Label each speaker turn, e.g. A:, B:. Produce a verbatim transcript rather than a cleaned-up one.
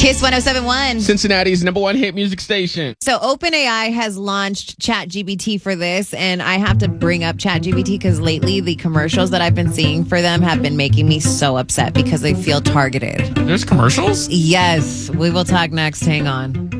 A: Kiss one oh seven point one.
B: Cincinnati's number one hit music station.
A: So OpenAI has launched ChatGPT for this, and I have to bring up ChatGPT because lately the commercials that I've been seeing for them have been making me so upset because they feel targeted.
B: There's commercials?
A: Yes. We will talk next. Hang on.